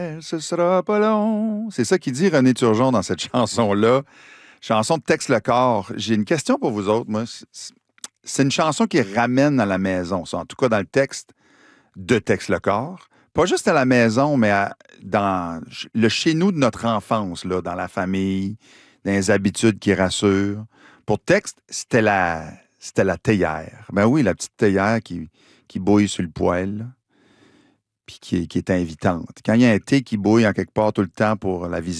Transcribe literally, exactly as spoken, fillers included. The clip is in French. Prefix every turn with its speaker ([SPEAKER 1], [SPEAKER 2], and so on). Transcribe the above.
[SPEAKER 1] Ce sera pas long. C'est ça qu'il dit René Turgeon dans cette chanson-là. Chanson de Tex Lecor. J'ai une question pour vous autres. Moi, c'est c'est une chanson qui ramène à la maison, ça. En tout cas, dans le texte de Tex Lecor. Pas juste à la maison, mais à- dans le chez-nous de notre enfance, là, dans la famille, dans les habitudes qui rassurent. Pour Tex, c'était la, c'était la théière. Ben oui, la petite théière qui, qui bouille sur le poêle, là, puis qui, est- qui est invitante. Quand il y a un thé qui bouille en quelque part tout le temps pour la visite,